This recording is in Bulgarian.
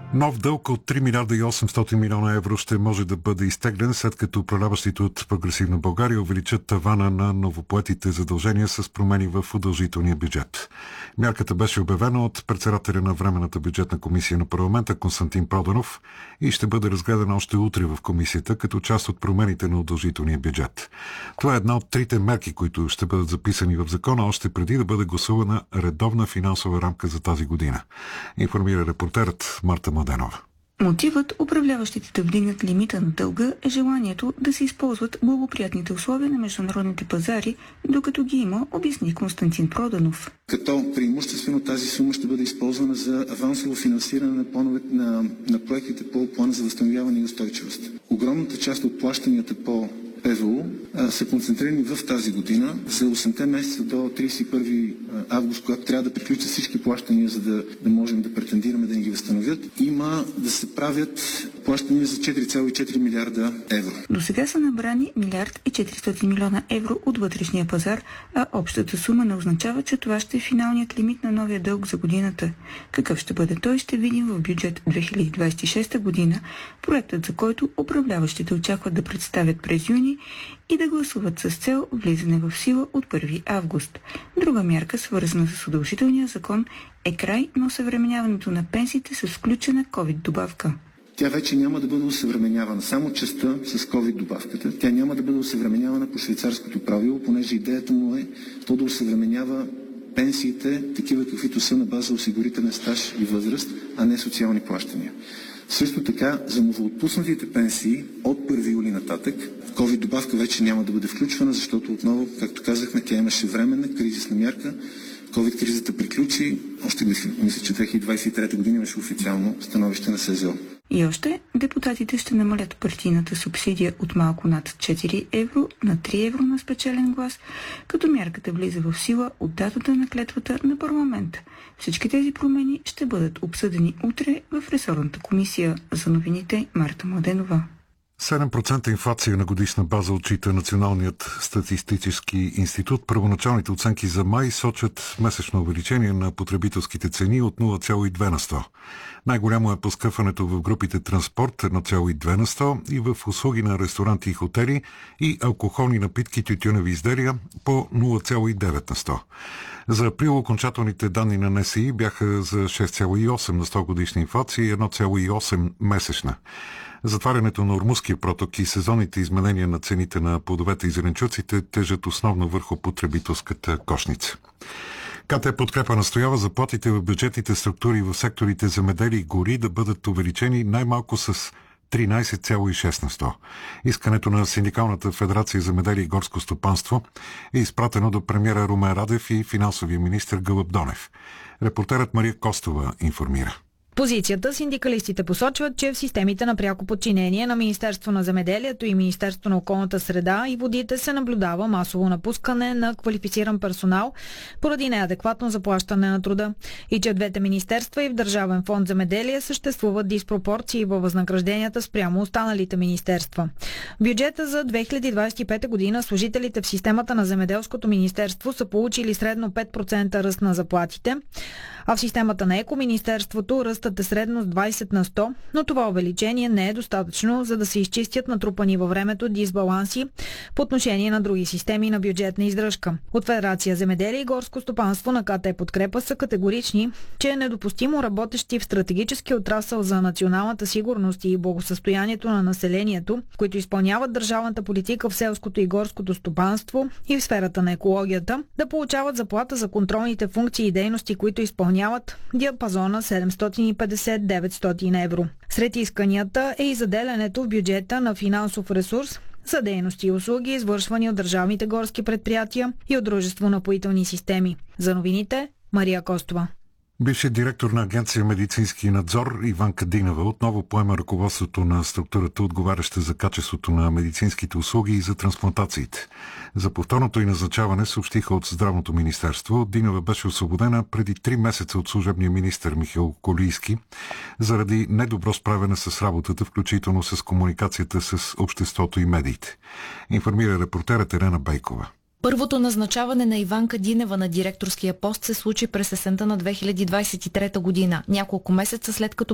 Нов дълг от 3 милиарда и 800 милиона евро ще може да бъде изтеглен, след като управляващите от Прогресивна България увеличат тавана на новопоетите задължения с промени в удължителния бюджет. Мярката беше обявена от председателя на Временната бюджетна комисия на парламента Константин Проданов и ще бъде разгледана още утре в комисията като част от промените на удължителния бюджет. Това е една от трите мерки, които ще бъдат записани в закона още преди да бъде гласувана редовна финансова рамка за тази година. Информира репортерът Марта Младенова. Мотивът управляващите да вдигнат лимита на дълга е желанието да се използват благоприятните условия на международните пазари, докато ги има, обясни Константин Проданов. Като преимуществено тази сума ще бъде използвана за авансово финансиране на проектите по плана за възстановяване и устойчивост. Огромната част от плащанията по ПВУ са концентрирани в тази година за 8-те месеца до 31 август, когато трябва да приключат всички плащания, за да можем да претендираме да ни ги възстановят. Има да се правят плащания за 4,4 милиарда евро. До сега са набрани 1 милиард и 400 милиона евро от вътрешния пазар, а общата сума не означава, че това ще е финалният лимит на новия дълг за годината. Какъв ще бъде той, ще видим в бюджет 2026 година, проектът за който управляващите очакват да представят през юни и да гласуват с цел влизане в сила от 1 август. Друга мярка, свързана с удължителния закон, е край на осъвременяването на пенсиите с включена COVID-добавка. Тя вече няма да бъде осъвременявана. Само частта с COVID-добавката. Тя няма да бъде осъвременявана по швейцарското правило, понеже идеята му е то да осъвременява пенсиите, такива каквито са на база осигурителен стаж и възраст, а не социални плащания. Също така, за новоотпуснатите пенсии от 1 юли нататък, COVID-добавка вече няма да бъде включвана, защото отново, както казахме, тя имаше временна кризисна мярка. COVID-кризата приключи, още мисля, че 2023 година имаше официално становище на СЗО. И още, депутатите ще намалят партийната субсидия от малко над 4 евро на 3 евро на спечелен глас, като мярката влиза в сила от датата на клетвата на парламента. Всички тези промени ще бъдат обсъдени утре в ресорната комисия. За новините Марта Младенова. 7% инфлация на годишна база отчита Националният статистически институт. Първоначалните оценки за май сочат месечно увеличение на потребителските цени от 0,2 на 100. Най-голямо е поскъпването в групите транспорт 1,2 на 100 и в услуги на ресторанти и хотели и алкохолни напитки, тютюневи изделия по 0,9 на 100. За април окончателните данни на НСИ бяха за 6,8 на 100 годишна инфлация и 1,8 месечна. Затварянето на Ормузския проток и сезонните изменения на цените на плодовете и зеленчуците тежат основно върху потребителската кошница. КТ Подкрепа настоява заплатите в бюджетните структури в секторите земеделие и гори да бъдат увеличени най-малко с 13,6 на 100. Искането на Синдикалната федерация земеделие и горско стопанство е изпратено до премиера Румен Радев и финансовия министър Гълъб Донев. Репортерът Мария Костова информира. Позицията синдикалистите посочват, че в системите на пряко подчинение на Министерство на земеделието и Министерство на околната среда и водите се наблюдава масово напускане на квалифициран персонал поради неадекватно заплащане на труда и че в двете министерства и в Държавен фонд земеделие съществуват диспропорции във възнагражденията спрямо останалите министерства. В бюджета за 2025 година служителите в системата на Земеделското министерство са получили средно 5% ръст на заплатите, а в системата на Екоминистерството ръстът е средно с 20 на 100, но това увеличение не е достатъчно, за да се изчистят натрупани във времето дисбаланси по отношение на други системи на бюджетна издръжка. От Федерация земеделие и горско стопанство на КТ Подкрепа са категорични, че е недопустимо работещи в стратегически отрасъл за националната сигурност и благосъстоянието на населението, които изпълняват държавната политика в селското и горското стопанство и в сферата на екологията, да получават заплата за контролните функции и дейности, които изпълняват диапазона 750-900 евро. Сред исканията е и заделянето в бюджета на финансов ресурс за дейности и услуги, извършвани от държавните горски предприятия и от Дружество напоителни системи. За новините Мария Костова. Бившият директор на агенция Медицински надзор Иван Кадинова отново поема ръководството на структурата, отговаряща за качеството на медицинските услуги и за трансплантациите. За повторното й назначаване съобщиха от Здравното министерство. Динова беше освободена преди 3 месеца от служебния министър Михаил Колийски заради недобро справяне с работата, включително с комуникацията с обществото и медиите. Информира репортерът Елена Бейкова. Първото назначаване на Иванка Динева на директорския пост се случи през есента на 2023 година, няколко месеца след като